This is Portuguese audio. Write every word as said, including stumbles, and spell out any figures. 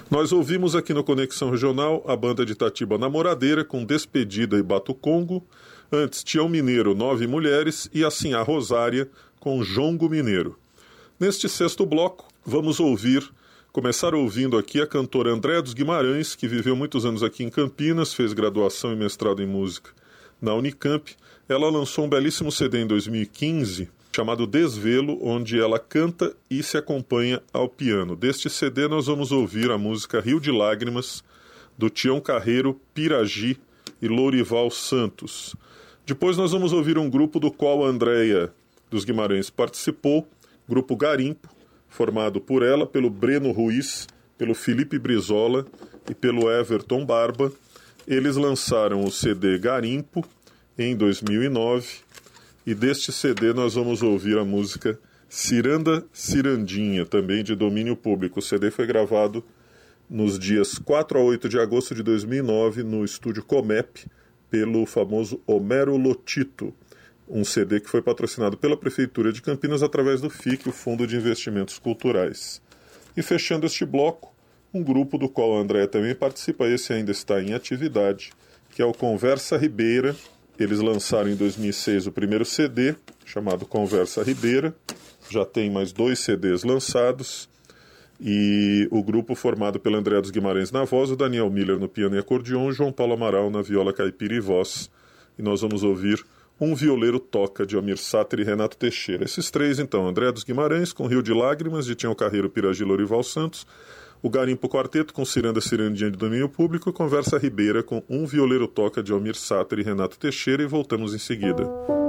Nós ouvimos aqui no Conexão Regional a banda de Itatiba Namoradeira com Despedida e Batucongo, antes Tião Mineiro, Nove Mulheres e assim a Rosária com Jongo Mineiro. Neste sexto bloco, vamos ouvir, começar ouvindo aqui a cantora Andréa dos Guimarães, que viveu muitos anos aqui em Campinas, fez graduação e mestrado em música na Unicamp. Ela lançou um belíssimo C D em dois mil e quinze, chamado Desvelo, onde ela canta e se acompanha ao piano. Deste C D nós vamos ouvir a música Rio de Lágrimas, do Tião Carreiro, Piragi e Lourival Santos. Depois nós vamos ouvir um grupo do qual a Andréa dos Guimarães participou, Grupo Garimpo, formado por ela, pelo Breno Ruiz, pelo Felipe Brizola e pelo Everton Barba. Eles lançaram o C D Garimpo em dois mil e nove, e deste C D nós vamos ouvir a música Ciranda Cirandinha, também de domínio público. O C D foi gravado nos dias quatro a oito de agosto de dois mil e nove no estúdio Comep, pelo famoso Homero Lotito, um C D que foi patrocinado pela Prefeitura de Campinas através do F I C, o Fundo de Investimentos Culturais. E fechando este bloco, um grupo do qual a Andréa também participa, esse ainda está em atividade, que é o Conversa Ribeira. Eles lançaram em dois mil e seis o primeiro C D, chamado Conversa Ribeira. Já tem mais dois C Ds lançados. E o grupo formado pela Andréa dos Guimarães na voz, o Daniel Miller no piano e acordeon, João Paulo Amaral na viola caipira e voz. E nós vamos ouvir Um Violeiro Toca, de Almir Sater e Renato Teixeira. Esses três, então, Andréa dos Guimarães, com Rio de Lágrimas, de Tião Carreiro, Piragi e Lourival Santos. O Garimpo Quarteto, com Ciranda Cirandinha de domínio público, e Conversa Ribeira, com Um Violeiro Toca, de Almir Sater e Renato Teixeira, e voltamos em seguida.